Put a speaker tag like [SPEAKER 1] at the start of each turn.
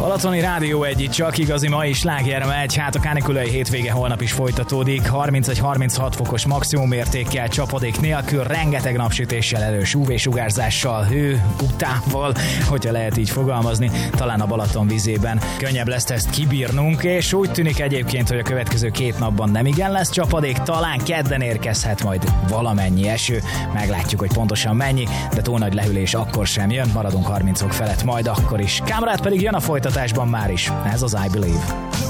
[SPEAKER 1] Balatoni Rádió egy csak igazi mai sláger megy, hát a kánikulai hétvége holnap is folytatódik, 31-36 fokos maximumértékkel, csapadék nélkül, rengeteg napsütéssel, erős UV-sugárzással, hő utával, hogyha lehet így fogalmazni, talán a Balaton vízében könnyebb lesz ezt kibírnunk, és úgy tűnik egyébként, hogy a következő 2 napban nem igen lesz csapadék, talán kedden érkezhet majd valamennyi eső, meglátjuk, hogy pontosan mennyi, de túl nagy lehűlés akkor sem jön, maradunk 30 fok felett majd akkor is. Kámrát pedig jön a folytatásban már is. Ez az I Believe.